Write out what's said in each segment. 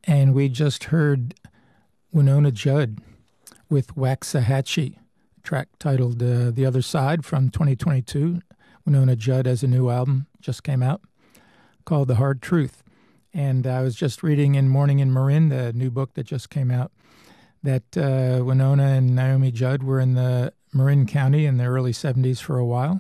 And we just heard Winona Judd with Waxahachie, a track titled The Other Side from 2022. Winona Judd has a new album, just came out, called The Hard Truth. And I was just reading in Morning in Marin, the new book that just came out, that Winona and Naomi Judd were in the Marin County in the early 70s for a while,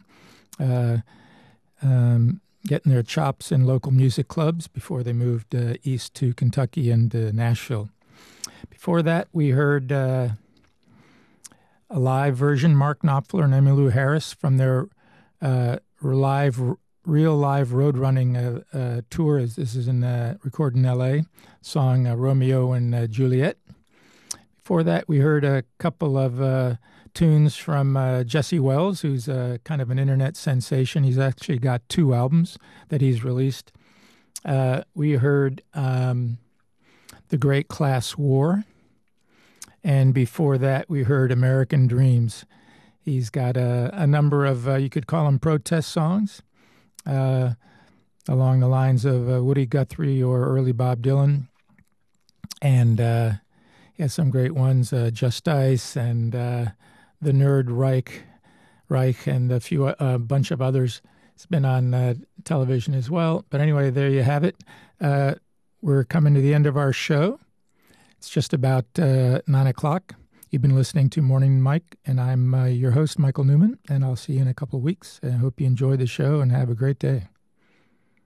getting their chops in local music clubs before they moved east to Kentucky and Nashville. Before that, we heard a live version, Mark Knopfler and Emmylou Harris, from their real live road running tour. This is recorded in L.A., song Romeo and Juliet. Before that, we heard a couple of tunes from Jesse Wells, who's kind of an internet sensation. He's actually got 2 albums that he's released. We heard The Great Class War, and before that, we heard American Dreams. He's got a number of, you could call them protest songs, along the lines of Woody Guthrie or early Bob Dylan. And he has some great ones, Just Ice and The Nerd Reich and a bunch of others. It's been on television as well. But anyway, there you have it. We're coming to the end of our show. It's just about 9 o'clock. You've been listening to Morning Mike, and I'm your host, Michael Newman, and I'll see you in a couple of weeks. I hope you enjoy the show and have a great day.